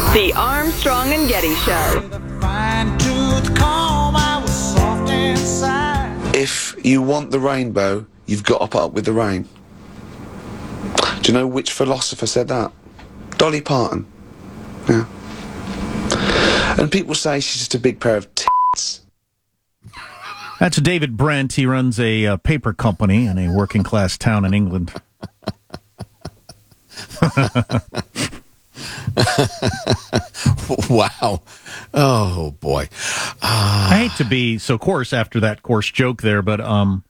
The Armstrong and Getty Show. If you want the rainbow, you've got to put up with the rain. Do you know which philosopher said that? Dolly Parton. Yeah. And people say she's just a big pair of tits. That's David Brent. He runs a paper company in a working-class town in England. Wow. Oh, boy. I hate to be so coarse after that coarse joke there, but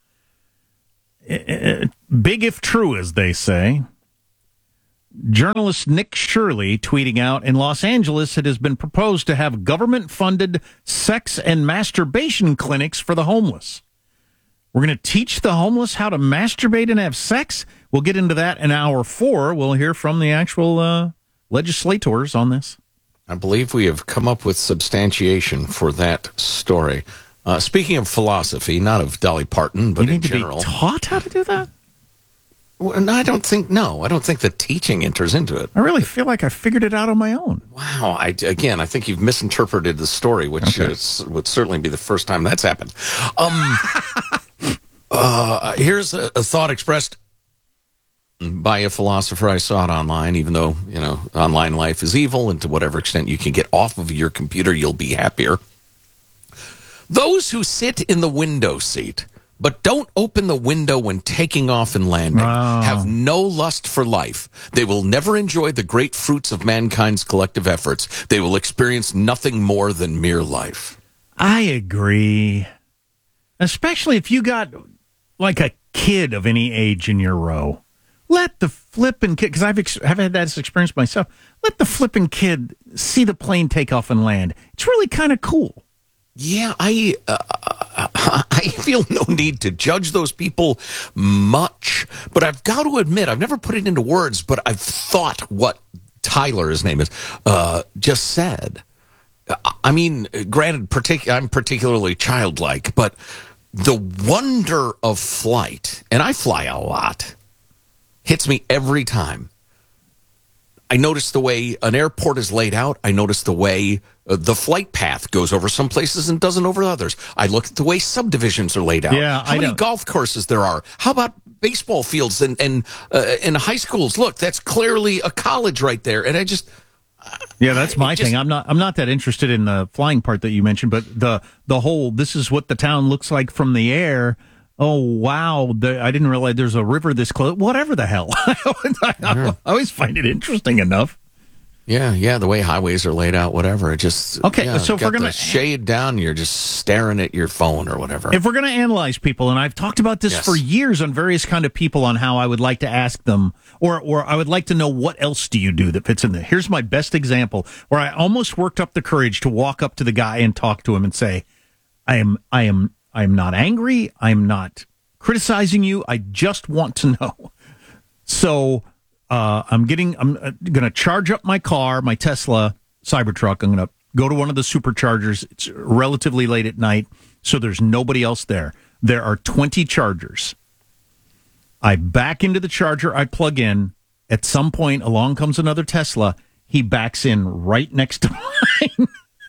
big if true, as they say. Journalist Nick Shirley tweeting out, in Los Angeles, it has been proposed to have government-funded sex and masturbation clinics for the homeless. We're going to teach the homeless how to masturbate and have sex? We'll get into that in hour 4. We'll hear from the actual legislators on this. I believe we have come up with substantiation for that story. Speaking of philosophy, not of Dolly Parton, but in general. You need to be taught how to do that? Well, I don't think the teaching enters into it. I really feel like I figured it out on my own. Wow. I think you've misinterpreted the story, which would certainly be the first time that's happened. Here's a thought expressed by a philosopher. I saw it online, even though, online life is evil, and to whatever extent you can get off of your computer, you'll be happier. Those who sit in the window seat but don't open the window when taking off and landing have no lust for life. They will never enjoy the great fruits of mankind's collective efforts. They will experience nothing more than mere life. I agree. Especially if you got like a kid of any age in your row. Let the flipping kid, because I've had that experience myself, let the flipping kid see the plane take off and land. It's really kind of cool. Yeah, I feel no need to judge those people much, but I've got to admit, I've never put it into words, but I've thought what Tyler, his name is, just said. I mean, granted, I'm particularly childlike, but the wonder of flight, and I fly a lot, hits me every time. I notice the way an airport is laid out. I notice the way the flight path goes over some places and doesn't over others. I look at the way subdivisions are laid out. Yeah, How many golf courses there are. How about baseball fields and high schools? Look, that's clearly a college right there. And I just... Yeah, that's my thing. I'm not that interested in the flying part that you mentioned, but the whole, this is what the town looks like from the air. Oh, wow. I didn't realize there's a river this close. Whatever the hell. I always find it interesting enough. Yeah, the way highways are laid out, whatever. It just... Okay, so if we're going to... shade down, you're just staring at your phone or whatever. If we're going to analyze people, and I've talked about this for years on various kind of people on how I would like to ask them, or I would like to know what else do you do that fits in there. Here's my best example, where I almost worked up the courage to walk up to the guy and talk to him and say, I am not angry. I'm not criticizing you. I just want to know. So I'm going to charge up my car, my Tesla Cybertruck. I'm going to go to one of the superchargers. It's relatively late at night, so there's nobody else there. There are 20 chargers. I back into the charger. I plug in. At some point, along comes another Tesla. He backs in right next to mine.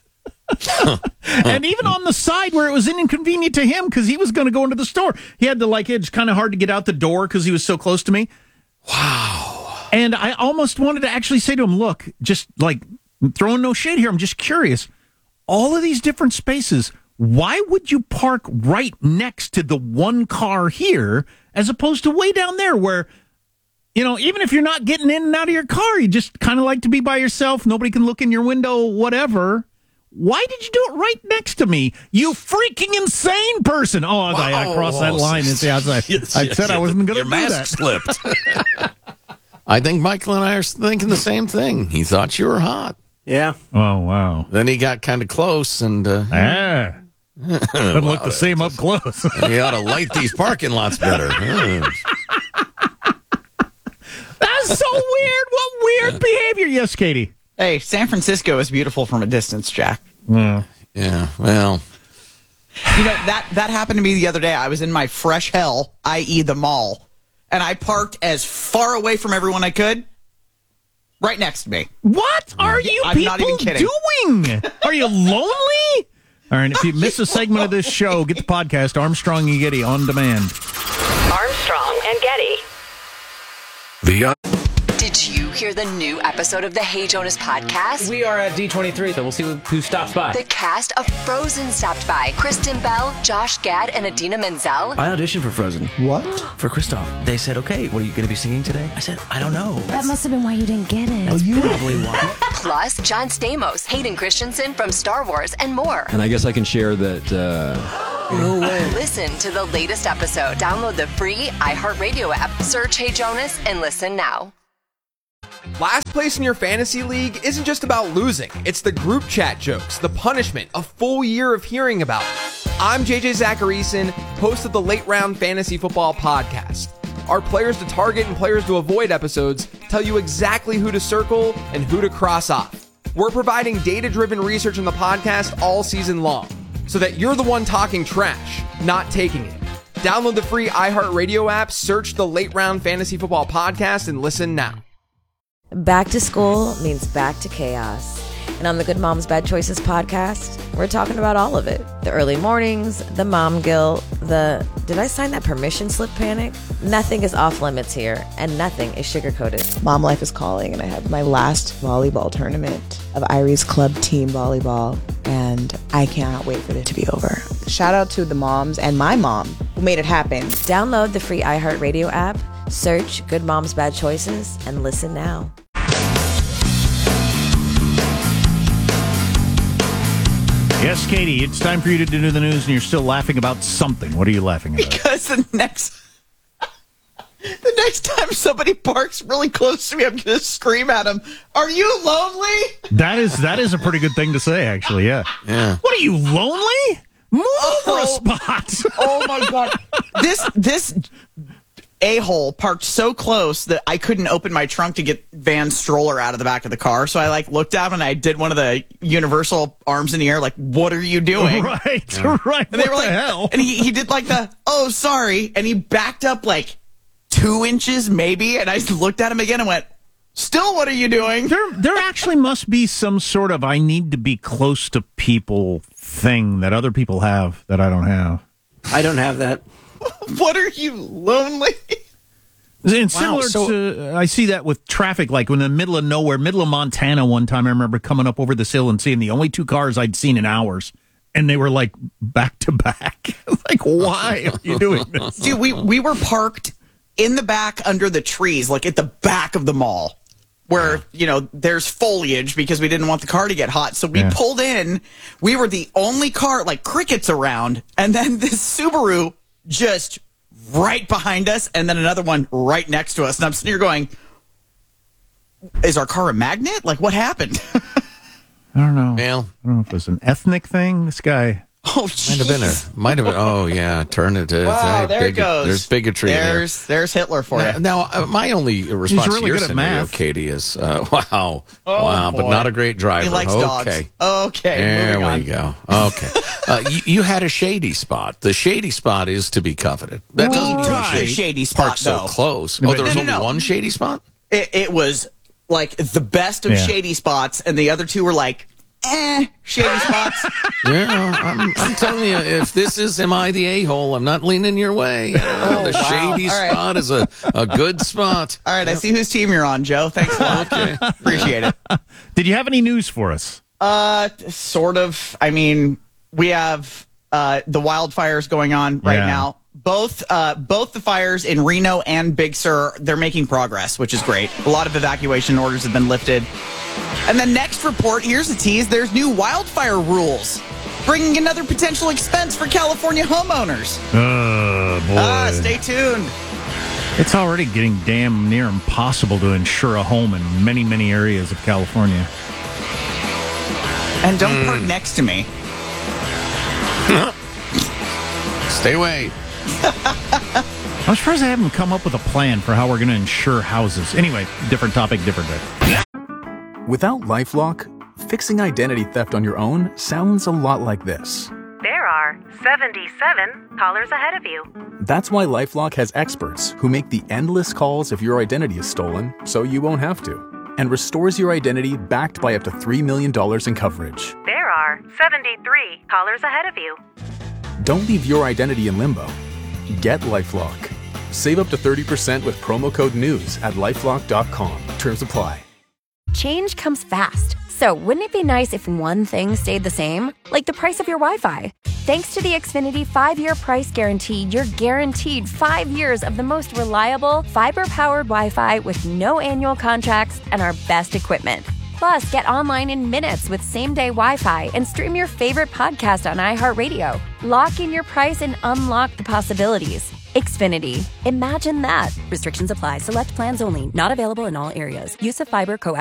And even on the side where it was inconvenient to him because he was going to go into the store, he had to it's kind of hard to get out the door because he was so close to me. Wow. And I almost wanted to actually say to him, look, just throwing no shade here, I'm just curious. All of these different spaces, why would you park right next to the one car here as opposed to way down there where, even if you're not getting in and out of your car, you just kind of like to be by yourself. Nobody can look in your window, whatever. Why did you do it right next to me? You freaking insane person. Oh, I crossed that line and I said I wasn't going to do that. Your mask slipped. I think Michael and I are thinking the same thing. He thought you were hot. Yeah. Oh, wow. Then he got kind of close and... doesn't look the same up close. You ought to light these parking lots better. That's so weird. What weird behavior. Yes, Katie. Hey, San Francisco is beautiful from a distance, Jack. Yeah, well. That happened to me the other day. I was in my fresh hell, i.e. the mall, and I parked as far away from everyone I could. right next to me. What are you I'm not even people kidding. doing? Are you lonely? All right, if you miss a segment of this show, get the podcast Armstrong and Getty on demand. Armstrong and Getty. Did you hear the new episode of the Hey Jonas podcast? We are at D23, so we'll see who stops by. The cast of Frozen stopped by. Kristen Bell, Josh Gad, and Adina Menzel. I auditioned for Frozen. What? For Kristoff. They said, okay, what are you going to be singing today? I said, I don't know. That must have been why you didn't get it. That's probably why. Plus, John Stamos, Hayden Christensen from Star Wars, and more. And I guess I can share that, No way. Listen to the latest episode. Download the free iHeartRadio app. Search Hey Jonas and listen now. Last place in your fantasy league isn't just about losing. It's the group chat jokes, the punishment, a full year of hearing about it. I'm JJ Zacharyson, host of the Late Round Fantasy Football Podcast. Our players to target and players to avoid episodes tell you exactly who to circle and who to cross off. We're providing data-driven research in the podcast all season long, so that you're the one talking trash, not taking it. Download the free iHeartRadio app, search the Late Round Fantasy Football Podcast, and listen now. Back to school means back to chaos. And on the Good Moms Bad Choices podcast, we're talking about all of it. The early mornings, the mom guilt, the did I sign that permission slip panic? Nothing is off limits here, and nothing is sugar-coated. Mom life is calling, and I have my last volleyball tournament of Irie's club team volleyball, and I cannot wait for it to be over. Shout out to the moms and my mom who made it happen. Download the free iHeartRadio app, search Good Moms Bad Choices, and listen now. Yes, Katie, it's time for you to do the news, and you're still laughing about something. What are you laughing about? Because the next time somebody parks really close to me, I'm going to scream at them, "Are you lonely?" That is a pretty good thing to say, actually, yeah. What are you, lonely? Move over a spot. Oh, my God. This a-hole parked so close that I couldn't open my trunk to get Van's stroller out of the back of the car. So I looked out and I did one of the universal arms in the air, like, "What are you doing?" Right. And they were like, hell? And he did "Oh, sorry." And he backed up 2 inches maybe. And I looked at him again and went, "Still, what are you doing?" There actually must be some sort of I need to be close to people thing that other people have that I don't have. I don't have that. What are you, lonely? And similar to, I see that with traffic, like in the middle of nowhere, middle of Montana one time, I remember coming up over this hill and seeing the only 2 cars I'd seen in hours. And they were back to back. Why are you doing this? Dude, we were parked in the back under the trees, at the back of the mall where, there's foliage because we didn't want the car to get hot. So we pulled in. We were the only car, crickets around. And then this Subaru just right behind us, and then another one right next to us. And I'm sitting here going, is our car a magnet? What happened? I don't know. Well, I don't know if it's an ethnic thing. This guy. Oh, might have been. Oh, yeah. Turn it to. Wow, there it goes. There's bigotry there. There's Hitler for you. Now, my only response really to your good at scenario, math. Katie, is wow, but boy. not a great driver. He likes okay. dogs. Okay, There moving on. we go. Okay. You had a shady spot. The shady spot is to be coveted. That doesn't mean The shady spot, parked so though. close. Oh, there was No. only one shady spot? It was the best of shady spots, and the other 2 were shady spots. Yeah, I'm telling you, if this is Am I the A-hole, I'm not leaning your way. The shady All right. spot is a good spot. All right, I see whose team you're on, Joe. Thanks a lot. Okay. Appreciate it. Did you have any news for us? Sort of. I mean, we have the wildfires going on right now. Both the fires in Reno and Big Sur, they're making progress, which is great. A lot of evacuation orders have been lifted. And the next report, here's a tease, there's new wildfire rules, bringing another potential expense for California homeowners. Oh, boy. Stay tuned. It's already getting damn near impossible to insure a home in many, many areas of California. And don't park next to me. Stay away. I'm surprised I haven't come up with a plan for how we're going to insure houses. Anyway, different topic, different day. Without LifeLock, fixing identity theft on your own sounds a lot like this. There are 77 callers ahead of you. That's why LifeLock has experts who make the endless calls if your identity is stolen, so you won't have to. and restores your identity backed by up to $3 million in coverage. There are 73 callers ahead of you. Don't leave your identity in limbo. Get LifeLock. Save up to 30% with promo code NEWS at LifeLock.com. Terms apply. Change comes fast. So wouldn't it be nice if one thing stayed the same? Like the price of your Wi-Fi. Thanks to the Xfinity 5-year price guarantee, you're guaranteed 5 years of the most reliable, fiber-powered Wi-Fi with no annual contracts and our best equipment. Plus, get online in minutes with same-day Wi-Fi and stream your favorite podcast on iHeartRadio. Lock in your price and unlock the possibilities. Xfinity. Imagine that. Restrictions apply. Select plans only. Not available in all areas. Use of fiber